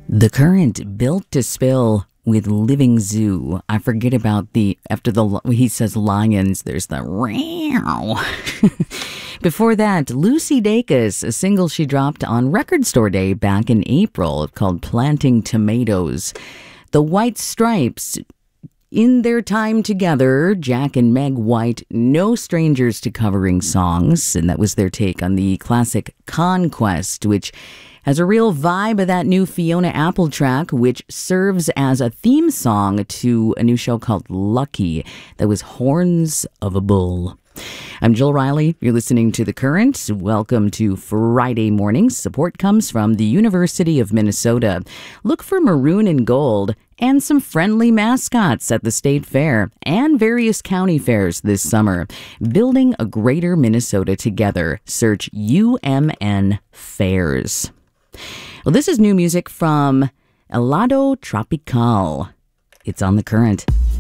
The Current, Built to Spill with Living Zoo. I forget about he says lions, there's the row. Before that, Lucy Dacus, a single she dropped on Record Store Day back in April called Planting Tomatoes. The White Stripes, in their time together, Jack and Meg White, no strangers to covering songs, and that was their take on the classic Conquest, which has a real vibe of that new Fiona Apple track, which serves as a theme song to a new show called Lucky that was Horns of a Bull. I'm Jill Riley. You're listening to The Current. Welcome to Friday mornings. Support comes from the University of Minnesota. Look for maroon and gold and some friendly mascots at the state fair and various county fairs this summer. Building a greater Minnesota together. Search UMN Fairs. Well, this is new music from Helado Tropical. It's on The Current.